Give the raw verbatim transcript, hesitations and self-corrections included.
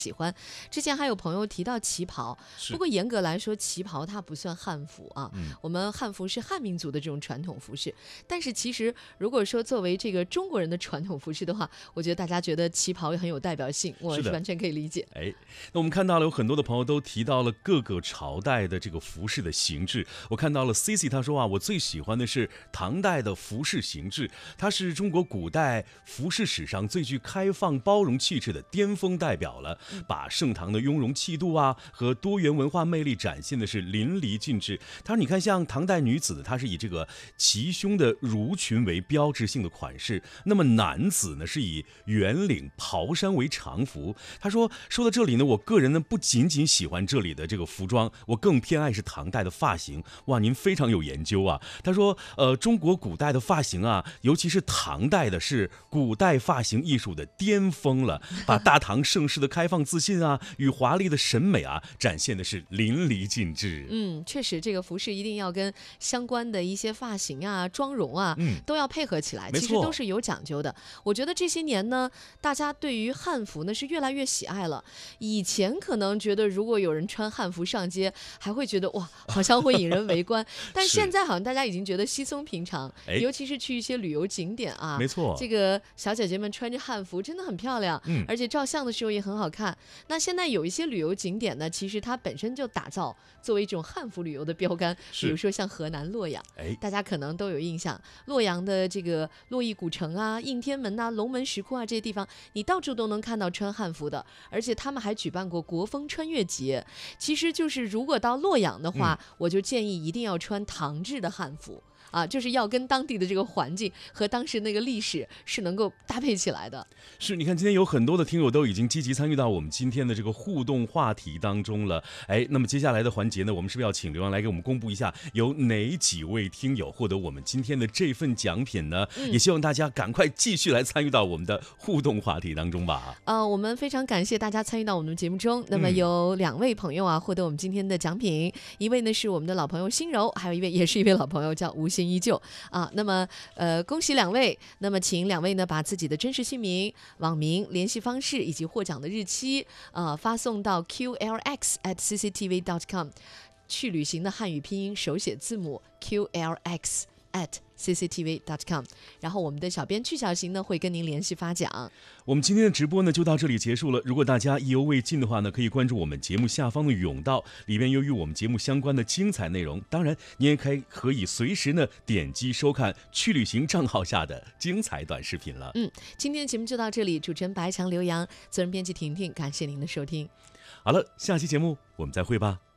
喜欢。之前还有朋友提到旗袍，不过严格来说，旗袍它不算汉服啊。嗯、我们汉服是汉民族的这种传统服饰，但是其实如果说作为这个中国人的传统服饰的话，我觉得大家觉得旗袍很有代表性，我是完全可以理解。 哎，那我们看到了有很多的朋友都提到了各个朝代的这个服饰的形制。我看到了 C C 他说啊，我最喜欢的是唐代的服饰形制，它是中国古代服饰史上最具开放包容气质的巅峰代表了。把盛唐的雍容气度啊和多元文化魅力展现的是淋漓尽致。他说你看像唐代女子，她是以这个齐胸的襦裙为标志性的款式，那么男子呢是以圆领袍衫为常服。他说说到这里呢，我个人呢不仅仅喜欢这里的这个服装，我更偏爱是唐代的发型。哇，您非常有研究啊。他说呃，中国古代的发型啊，尤其是唐代的是古代发型艺术的巅峰了，把大唐盛世的开放自信啊与华丽的审美啊展现的是淋漓尽致。 嗯，确实这个服饰一定要跟相关的一些发型啊妆容啊、嗯、都要配合起来，其实都是有讲究的。我觉得这些年呢，大家对于汉服呢是越来越喜爱了。以前可能觉得如果有人穿汉服上街还会觉得哇好像会引人围观但现在好像大家已经觉得稀松平常，尤其是去一些旅游景点啊， 没错， 这个小姐姐们穿着汉服真的很漂亮、嗯、而且照相的时候也很好看。那现在有一些旅游景点呢，其实它本身就打造作为一种汉服旅游的标杆，比如说像河南洛阳，大家可能都有印象，洛阳的这个洛邑古城啊、应天门啊、龙门石窟啊这些地方，你到处都能看到穿汉服的，而且他们还举办过国风穿越节。其实就是如果到洛阳的话、嗯、我就建议一定要穿唐制的汉服啊，就是要跟当地的这个环境和当时那个历史是能够搭配起来的。 是，你看今天有很多的听友都已经积极参与到我们今天的这个互动话题当中了。哎，那么接下来的环节呢，我们是不是要请刘洋来给我们公布一下有哪几位听友获得我们今天的这份奖品呢？嗯、也希望大家赶快继续来参与到我们的互动话题当中吧。 呃，我们非常感谢大家参与到我们的节目中。那么有两位朋友啊获得我们今天的奖品，嗯、一位呢是我们的老朋友心柔，还有一位也是一位老朋友叫吴昕依旧啊。那么呃恭喜两位，那么请两位呢把自己的真实姓名、网名、联系方式以及获奖的日期呃发送到 Q L X at C C T V dot com， 去旅行的汉语拼音手写字母 Q L X at C C T V dot com， 然后我们的小编曲小行呢会跟您联系发奖。 我们今天的直播呢就到这里结束了。如果大家意犹未尽的话呢，可以关注我们节目下方的甬道，里面有与我们节目相关的精彩内容。当然你也可以可以随时呢点击收看去旅行账号下的精彩短视频了。 嗯，今天的节目就到这里，主持人白强、刘洋，责任编辑婷婷，感谢您的收听。 好了，下期节目我们再会吧。